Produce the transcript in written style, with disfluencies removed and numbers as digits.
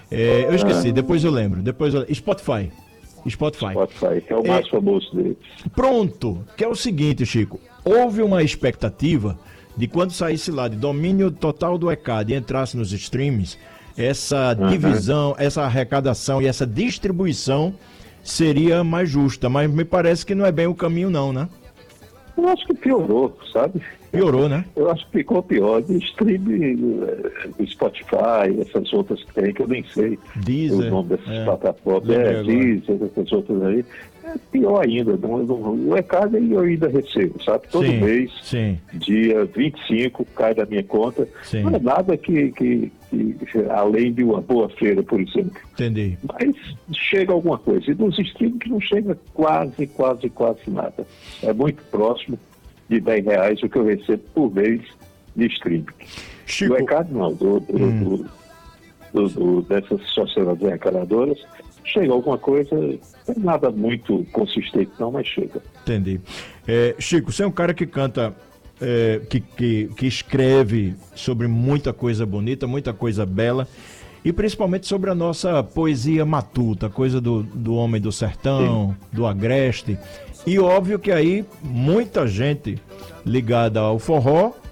Eu esqueci, depois eu lembro. Spotify. Spotify, que é o mais famoso dele. Pronto, que é o seguinte, Chico. Houve uma expectativa de quando saísse lá de domínio total do ECAD e entrasse nos streams, essa divisão, essa arrecadação e essa distribuição seria mais justa, mas me parece que não é bem o caminho não, né? Eu acho que piorou, sabe? Piorou, né? Eu acho que ficou pior. De stream do Spotify, essas outras que tem, que eu nem sei Deezer, o nome dessas plataformas. Deezer, essas outras aí. É pior ainda. O ECAD eu ainda recebo, sabe? Todo mês, dia 25, cai da minha conta. Sim. Não é nada que além de uma boa feira, por exemplo. Entendi. Mas chega alguma coisa. E dos streams que não chega quase nada. É muito próximo de R$10 o que eu recebo por mês de streaming. Chico... Do ECAD não, dessas sociedades arrecadadoras, chega alguma coisa, não é nada muito consistente não, mas chega. Entendi. Chico, você é um cara que canta, que escreve sobre muita coisa bonita, muita coisa bela, e principalmente sobre a nossa poesia matuta, coisa do homem do sertão, do agreste. E óbvio que aí muita gente ligada ao forró